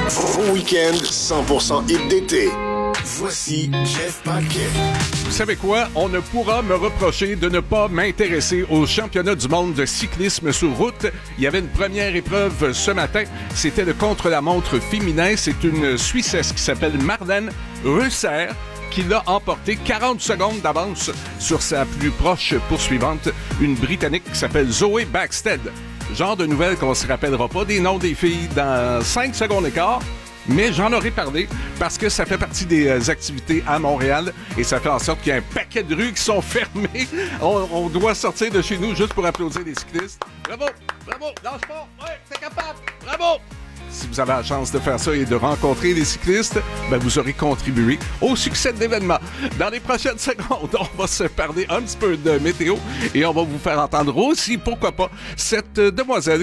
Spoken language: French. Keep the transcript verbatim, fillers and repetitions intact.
Vos week-ends cent pour cent hit d'été. Voici Jeff Paquet. Vous savez quoi? On ne pourra me reprocher de ne pas m'intéresser au championnat du monde de cyclisme sur route. Il y avait une première épreuve ce matin. C'était le contre-la-montre féminin. C'est une Suissesse qui s'appelle Marlène Reusser qui l'a emporté quarante secondes d'avance sur sa plus proche poursuivante, une Britannique qui s'appelle Zoe Backstead. Genre de nouvelles qu'on ne se rappellera pas des noms des filles dans cinq secondes et quart. Mais j'en aurais parlé parce que ça fait partie des euh, activités à Montréal et ça fait en sorte qu'il y a un paquet de rues qui sont fermées. On, on doit sortir de chez nous juste pour applaudir les cyclistes. Bravo! Bravo! Lâche pas! Ouais, c'est capable! Bravo! Si vous avez la chance de faire ça et de rencontrer les cyclistes, ben vous aurez contribué au succès de l'événement. Dans les prochaines secondes, on va se parler un petit peu de météo et on va vous faire entendre aussi, pourquoi pas, cette demoiselle